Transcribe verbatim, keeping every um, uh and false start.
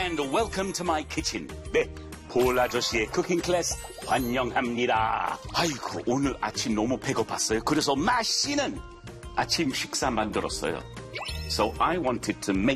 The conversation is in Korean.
and welcome to my kitchen. 네, 폴 아저씨의 쿠킹 클래스 환영합니다. 아이고, 오늘 아침 너무 배고팠어요. 그래서 맛있는 아침 식사 만들었어요. So I wanted to make